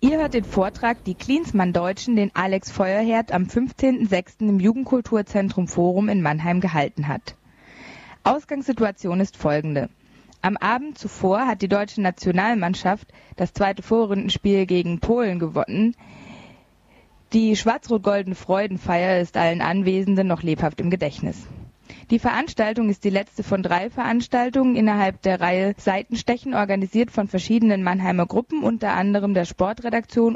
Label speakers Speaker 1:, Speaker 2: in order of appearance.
Speaker 1: Ihr hört den Vortrag Die Klinsmann-Deutschen, den Alex Feuerherd am 15.06. im Jugendkulturzentrum Forum in Mannheim gehalten hat. Ausgangssituation ist folgende. Am Abend zuvor hat die deutsche Nationalmannschaft das zweite Vorrundenspiel gegen Polen gewonnen. Die schwarz-rot-goldene Freudenfeier ist allen Anwesenden noch lebhaft im Gedächtnis. Die Veranstaltung ist die letzte von 3 Veranstaltungen innerhalb der Reihe Seitenstechen, organisiert von verschiedenen Mannheimer Gruppen, unter anderem der Sportredaktion